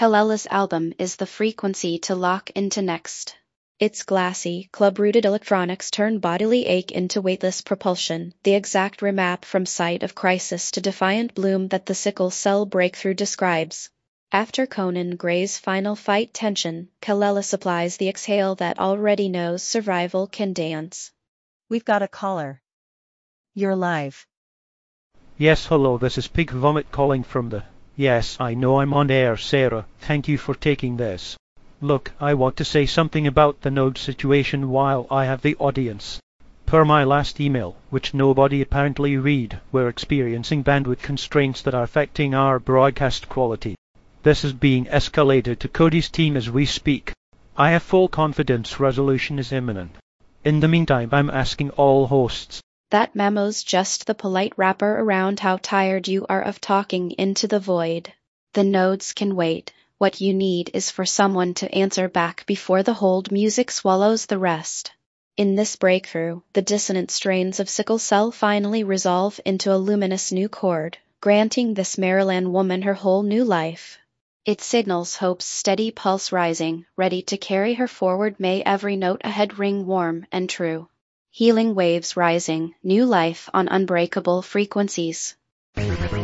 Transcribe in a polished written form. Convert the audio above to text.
Kalela's album is the frequency to lock into next. Its glassy, club-rooted electronics turn bodily ache into weightless propulsion, the exact remap from sight of crisis to defiant bloom that the sickle cell breakthrough describes. After Conan Gray's final fight tension, Kalela supplies the exhale that already knows survival can dance. We've got a caller. You're live. Yes, hello, this is Pig Vomit calling from the... Yes, I know I'm on air, Sarah. Thank you for taking this. Look, I want to say something about the node situation while I have the audience. Per my last email, which nobody apparently read, we're experiencing bandwidth constraints that are affecting our broadcast quality. This is being escalated to Cody's team as we speak. I have full confidence resolution is imminent. In the meantime, I'm asking all hosts. That memo's just the polite wrapper around how tired you are of talking into the void. The nodes can wait. What you need is for someone to answer back before the hold music swallows the rest. In this breakthrough, the dissonant strains of sickle cell finally resolve into a luminous new chord, granting this Maryland woman her whole new life. It signals hope's steady pulse rising, ready to carry her forward. May every note ahead ring warm and true. Healing waves rising, new life on unbreakable frequencies.